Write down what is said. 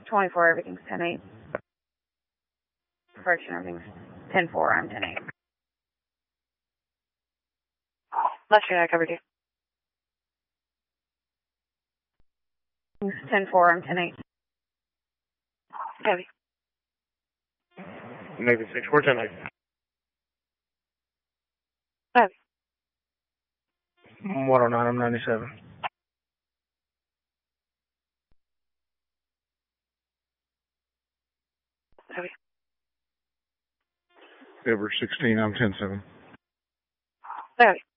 24, everything's 10-8. Correction, everything's 10-4, I'm 10-8. Left unit, I covered you. It's 10-4, I'm 10-8. Heavy. Navy 6, we're 10-8. Heavy. 109, I'm 97. Heavy. Ever 16, I'm 10-7. Heavy.